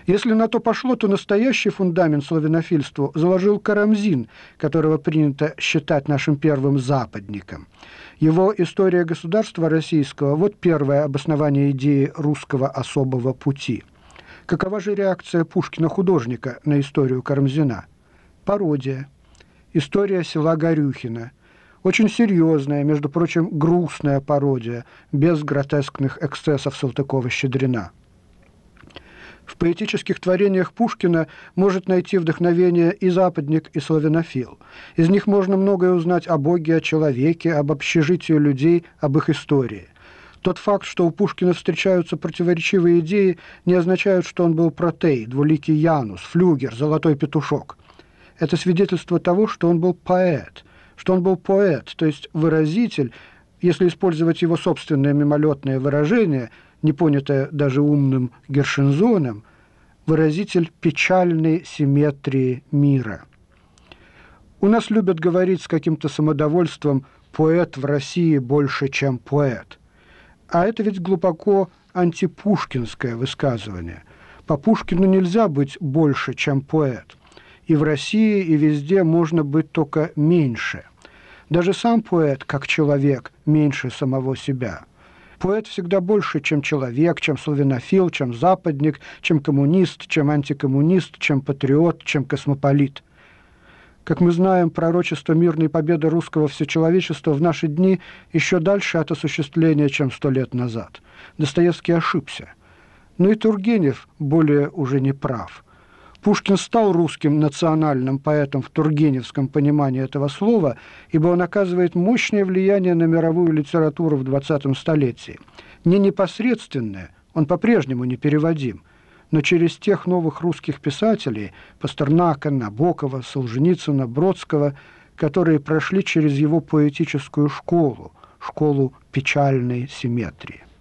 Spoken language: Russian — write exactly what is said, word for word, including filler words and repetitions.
Если на то пошло, то настоящий фундамент славянофильству заложил Карамзин, которого принято считать нашим первым западником. Его «История государства российского» – вот первое обоснование идеи русского особого пути. Какова же реакция Пушкина-художника на историю Карамзина? Пародия. История села Горюхино. Очень серьезная, между прочим, грустная пародия, без гротескных эксцессов Салтыкова-Щедрина. В поэтических творениях Пушкина может найти вдохновение и западник, и славянофил. Из них можно многое узнать о Боге, о человеке, об общежитии людей, об их истории. Тот факт, что у Пушкина встречаются противоречивые идеи, не означает, что он был протей, двуликий Янус, флюгер, золотой петушок. Это свидетельство того, что он был поэт, что он был поэт, то есть выразитель, если использовать его собственное мимолетное выражение, не понятое даже умным Гершензоном, выразитель печальной симметрии мира. У нас любят говорить с каким-то самодовольством «поэт в России больше, чем поэт». А это ведь глубоко антипушкинское высказывание. По Пушкину нельзя быть больше, чем поэт. И в России, и везде можно быть только меньше. Даже сам поэт, как человек, меньше самого себя. Поэт всегда больше, чем человек, чем славянофил, чем западник, чем коммунист, чем антикоммунист, чем патриот, чем космополит. Как мы знаем, пророчество мирной победы русского всечеловечества в наши дни еще дальше от осуществления, чем сто лет назад. Достоевский ошибся. Но и Тургенев более уже не прав. Пушкин стал русским национальным поэтом в тургеневском понимании этого слова, ибо он оказывает мощное влияние на мировую литературу в двадцатом столетии. Не непосредственное, он по-прежнему не переводим, но через тех новых русских писателей – Пастернака, Набокова, Солженицына, Бродского, которые прошли через его поэтическую школу, школу печальной симметрии.